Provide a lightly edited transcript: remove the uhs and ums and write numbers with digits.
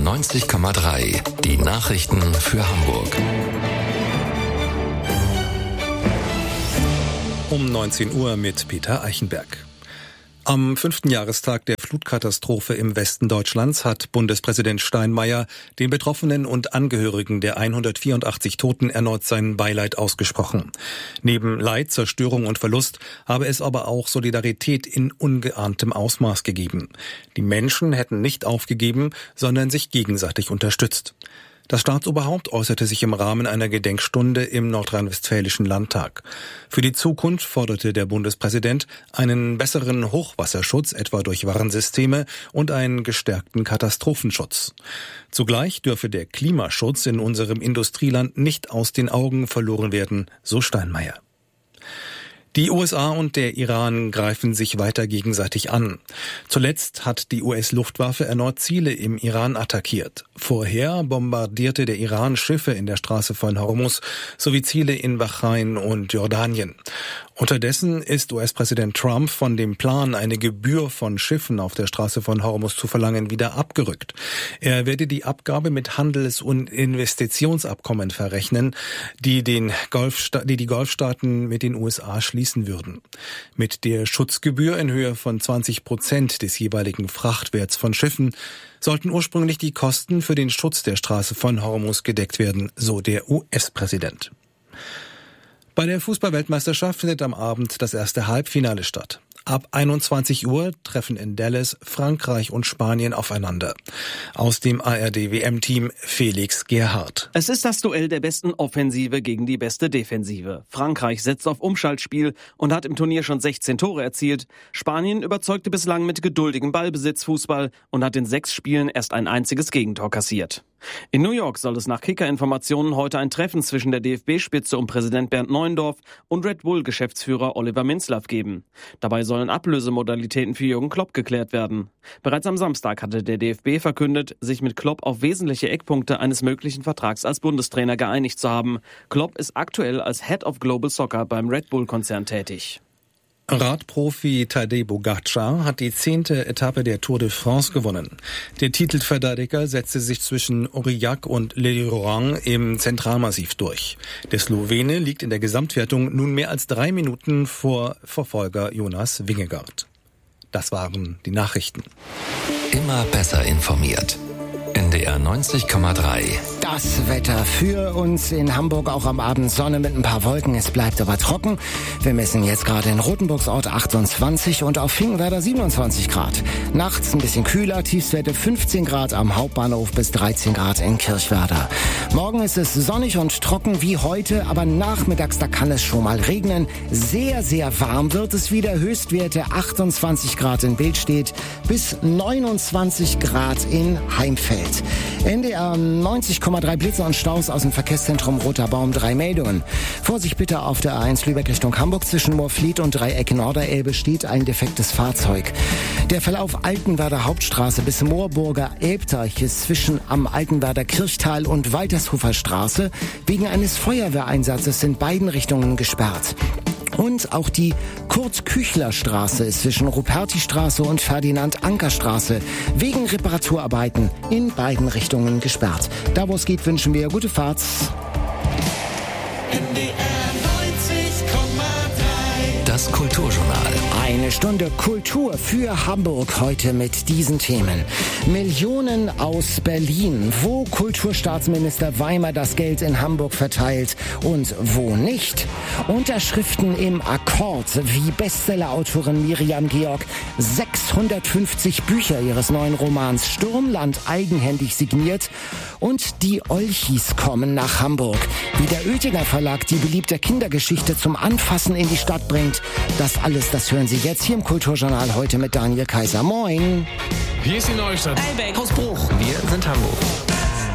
90,3. Die Nachrichten für Hamburg. Um 19 Uhr mit Peter Eichenberg. Am 5. Jahrestag der Flutkatastrophe im Westen Deutschlands hat Bundespräsident Steinmeier den Betroffenen und Angehörigen der 184 Toten erneut sein Beileid ausgesprochen. Neben Leid, Zerstörung und Verlust habe es aber auch Solidarität in ungeahntem Ausmaß gegeben. Die Menschen hätten nicht aufgegeben, sondern sich gegenseitig unterstützt. Das Staatsoberhaupt äußerte sich im Rahmen einer Gedenkstunde im Nordrhein-Westfälischen Landtag. Für die Zukunft forderte der Bundespräsident einen besseren Hochwasserschutz, etwa durch Warnsysteme, und einen gestärkten Katastrophenschutz. Zugleich dürfe der Klimaschutz in unserem Industrieland nicht aus den Augen verloren werden, so Steinmeier. Die USA und der Iran greifen sich weiter gegenseitig an. Zuletzt hat die US-Luftwaffe erneut Ziele im Iran attackiert. Vorher bombardierte der Iran Schiffe in der Straße von Hormuz sowie Ziele in Bahrain und Jordanien. Unterdessen ist US-Präsident Trump von dem Plan, eine Gebühr von Schiffen auf der Straße von Hormuz zu verlangen, wieder abgerückt. Er werde die Abgabe mit Handels- und Investitionsabkommen verrechnen, die die Golfstaaten mit den USA schließen würden. Mit der Schutzgebühr in Höhe von 20% des jeweiligen Frachtwerts von Schiffen sollten ursprünglich die Kosten für den Schutz der Straße von Hormuz gedeckt werden, so der US-Präsident. Bei der Fußball-Weltmeisterschaft findet am Abend das erste Halbfinale statt. Ab 21 Uhr treffen in Dallas Frankreich und Spanien aufeinander. Aus dem ARD-WM-Team Felix Gerhardt. Es ist das Duell der besten Offensive gegen die beste Defensive. Frankreich setzt auf Umschaltspiel und hat im Turnier schon 16 Tore erzielt. Spanien überzeugte bislang mit geduldigem Ballbesitzfußball und hat in 6 Spielen erst ein einziges Gegentor kassiert. In New York soll es nach Kicker-Informationen heute ein Treffen zwischen der DFB-Spitze und Präsident Bernd Neuendorf und Red Bull-Geschäftsführer Oliver Minzlaff geben. Dabei sollen Ablösemodalitäten für Jürgen Klopp geklärt werden. Bereits am Samstag hatte der DFB verkündet, sich mit Klopp auf wesentliche Eckpunkte eines möglichen Vertrags als Bundestrainer geeinigt zu haben. Klopp ist aktuell als Head of Global Soccer beim Red Bull-Konzern tätig. Radprofi Tadej Pogačar hat die 10. Etappe der Tour de France gewonnen. Der Titelverteidiger setzte sich zwischen Aurillac und Leeuwen im Zentralmassiv durch. Der Slowene liegt in der Gesamtwertung nun mehr als 3 Minuten vor Verfolger Jonas Vingegaard. Das waren die Nachrichten. Immer besser informiert. NDR 90,3. Das Wetter für uns in Hamburg, auch am Abend Sonne mit ein paar Wolken. Es bleibt aber trocken. Wir messen jetzt gerade in Rotenburgsort 28 und auf Finkenwerder 27 Grad. Nachts ein bisschen kühler, Tiefstwerte 15 Grad am Hauptbahnhof bis 13 Grad in Kirchwerder. Morgen ist es sonnig und trocken wie heute, aber nachmittags, da kann es schon mal regnen. Sehr, sehr warm wird es wieder. Höchstwerte 28 Grad in Bildstedt bis 29 Grad in Heimfeld. NDR 90,3 Blitze und Staus aus dem Verkehrszentrum Roter Baum, 3 Meldungen. Vorsicht bitte auf der A1 Lübeck Richtung Hamburg zwischen Moorfleet und Dreieck Norderelbe steht ein defektes Fahrzeug. Der Verlauf Altenwerder Hauptstraße bis Moorburger Elbteich ist zwischen am Altenwerder Kirchtal und Waltershofer Straße wegen eines Feuerwehreinsatzes in beiden Richtungen gesperrt. Und auch die Kurt-Küchler-Straße ist zwischen Ruperti-Straße und Ferdinand-Anker-Straße wegen Reparaturarbeiten in beiden Richtungen gesperrt. Da wo es geht, wünschen wir gute Fahrt. Das Kulturjournal. Eine Stunde Kultur für Hamburg heute mit diesen Themen. Millionen aus Berlin. Wo Kulturstaatsminister Weimer das Geld in Hamburg verteilt und wo nicht. Unterschriften im Akkord, wie Bestsellerautorin Miriam Georg 650 Bücher ihres neuen Romans Sturmland eigenhändig signiert. Und die Olchis kommen nach Hamburg. Wie der Oetinger Verlag die beliebte Kindergeschichte zum Anfassen in die Stadt bringt. Das alles, das hören Sie jetzt hier im Kulturjournal heute mit Daniel Kaiser. Moin! Hier ist die Neustadt. Elbeck, Hausbruch. Wir sind Hamburg.